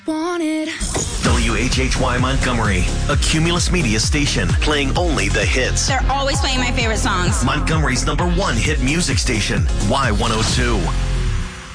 Wanted. WHHY Montgomery, a Cumulus Media station, playing only the hits. They're always playing my favorite songs. Montgomery's #1 hit music station, Y102.